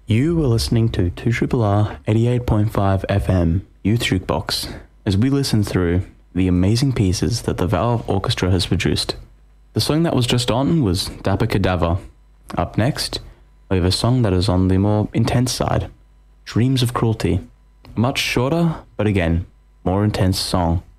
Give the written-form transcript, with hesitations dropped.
You were listening to 2RRR 88.5 FM Youth Jukebox as we listen through the amazing pieces that the Valve Orchestra has produced. The song that was just on was Dapper Cadaver. Up next, we have a song that is on the more intense side, Dreams of Cruelty. A much shorter, but again, more intense song.